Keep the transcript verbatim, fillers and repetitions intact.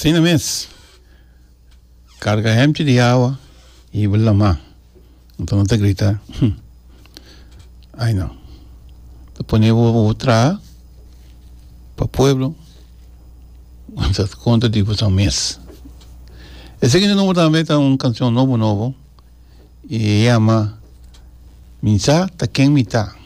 Assim na mês. Carga hemche de água e bela má. Então não te grita. Ai não. Te põe outra para pueblo. Você conta de você um mês. Esse aqui número também está uma canção novo novo e chama Minsa ta quem mita.